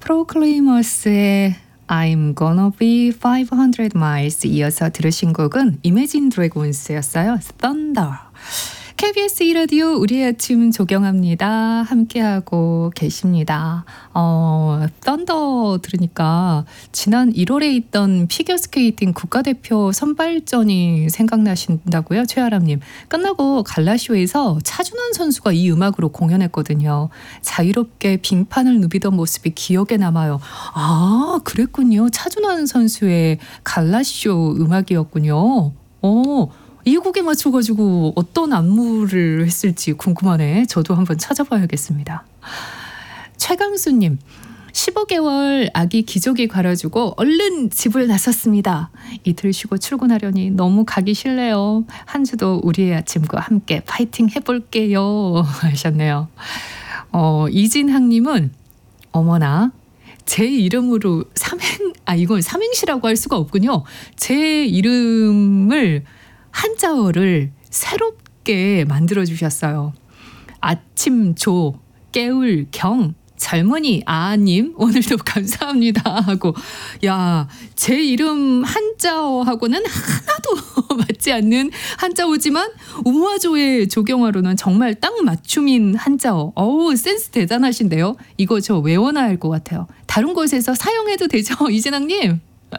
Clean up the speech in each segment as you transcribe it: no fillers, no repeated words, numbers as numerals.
프로클레이머스의 I'm gonna be 500 miles 이어서 들으신 곡은 Imagine Dragons였어요. Thunder. KBS 1라디오 우리의 아침 조경합니다. 함께하고 계십니다. 썬더 들으니까 지난 1월에 있던 피겨스케이팅 국가대표 선발전이 생각나신다고요? 최아람님. 끝나고 갈라쇼에서 차준환 선수가 이 음악으로 공연했거든요. 자유롭게 빙판을 누비던 모습이 기억에 남아요. 아, 그랬군요. 차준환 선수의 갈라쇼 음악이었군요. 이 곡에 맞춰가지고 어떤 안무를 했을지 궁금하네. 저도 한번 찾아봐야겠습니다. 최강수님, 15개월 아기 기저귀 갈아주고 얼른 집을 나섰습니다. 이틀 쉬고 출근하려니 너무 가기 싫네요. 한 주도 우리의 아침과 함께 파이팅 해볼게요 하셨네요. 이진학님은 어머나 제 이름으로 이건 삼행시라고 할 수가 없군요. 제 이름을 한자어를 새롭게 만들어주셨어요. 아침조, 깨울, 경, 젊은이, 아님 오늘도 감사합니다 하고, 야, 제 이름 한자어하고는 하나도 맞지 않는 한자어지만 우화조의 조경화로는 정말 딱 맞춤인 한자어. 센스 대단하신데요. 이거 저 외워놔야 할 것 같아요. 다른 곳에서 사용해도 되죠, 이진학님?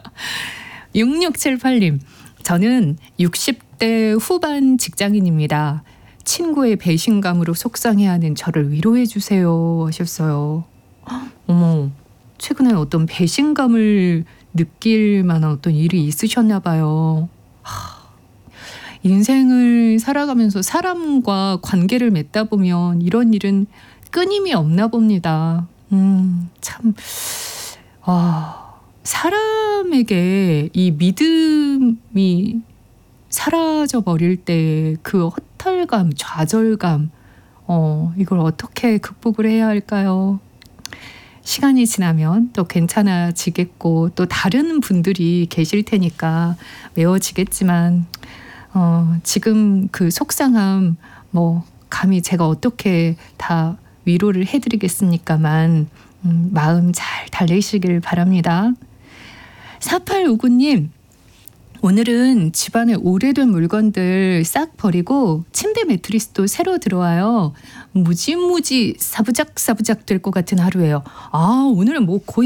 6678님, 저는 60대 후반 직장인입니다. 친구의 배신감으로 속상해하는 저를 위로해 주세요 하셨어요. 어머, 최근에 어떤 배신감을 느낄 만한 어떤 일이 있으셨나 봐요. 인생을 살아가면서 사람과 관계를 맺다 보면 이런 일은 끊임이 없나 봅니다. 참, 사람에게 이 믿음이 사라져 버릴 때 그 허탈감, 좌절감, 이걸 어떻게 극복을 해야 할까요? 시간이 지나면 또 괜찮아지겠고 또 다른 분들이 계실 테니까 메워지겠지만 지금 그 속상함 감히 제가 어떻게 다 위로를 해드리겠습니까만 마음 잘 달래시길 바랍니다. 4859님, 오늘은 집안에 오래된 물건들 싹 버리고 침대 매트리스도 새로 들어와요. 무지무지 사부작 될 것 같은 하루예요. 오늘은 거의